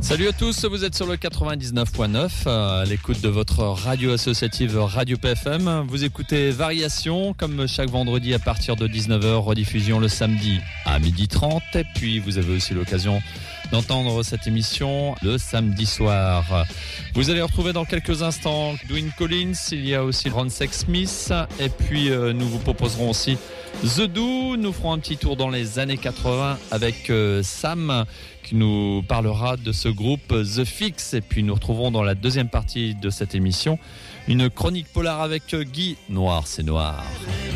Salut à tous, vous êtes sur le 99.9, à l'écoute de votre radio associative Radio PFM. Vous écoutez Variation, comme chaque vendredi à partir de 19h, rediffusion le samedi à 12h30. Et puis vous avez aussi l'occasion d'entendre cette émission le samedi soir. Vous allez retrouver dans quelques instants Dwayne Collins, il y a aussi Ron Sexsmith, et puis nous vous proposerons aussi The Do. Nous ferons un petit tour dans les années 80 avec Sam qui nous parlera de ce groupe The Fix, et puis nous retrouverons dans la deuxième partie de cette émission une chronique polar avec Guy. Noir c'est noir.